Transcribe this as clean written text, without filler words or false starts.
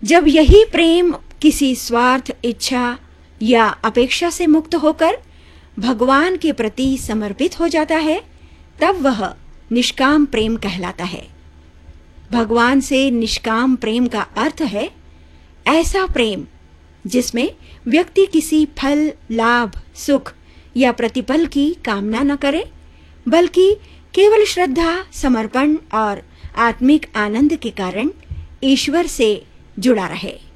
जब यही प्रेम किसी स्वार्थ, इच्छा या अपेक्षा से मुक्त होकर भगवान के प्रति समर्पित हो जाता है, तब वह निष्काम प्रेम कहलाता है। भगवान से निष्काम प्रेम का अर्थ है ऐसा प्रेम जिसमें व्यक्ति किसी फल, लाभ, सुख या प्रतिफल की कामना न करे, बल्कि केवल श्रद्धा, समर्पण और आत्मिक आनंद के कारण ईश्वर से जुड़ा रहे।